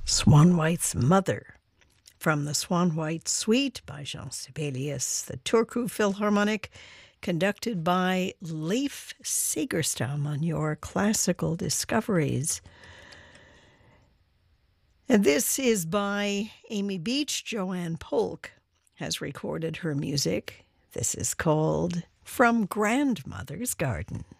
Swan White's Mother from the Swan White Suite by Jean Sibelius, the Turku Philharmonic, conducted by Leif Segerstam on your Classical Discoveries. And this is by Amy Beach. Joanne Polk has recorded her music. This is called From Grandmother's Garden.